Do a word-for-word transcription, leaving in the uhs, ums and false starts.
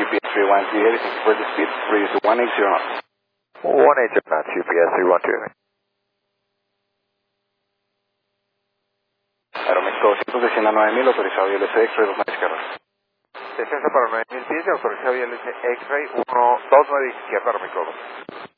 P S three one two, heading for the speed, reduce to one eighty knots. one eighty knots, U P S three one two. Aeroméxico doscientos, descienda nueve mil, autorizado I L C X-ray dos nueve izquierda. Descenso para nueve mil pies, autorizado I L C X-ray uno dos nueve izquierda, Aeroméxico.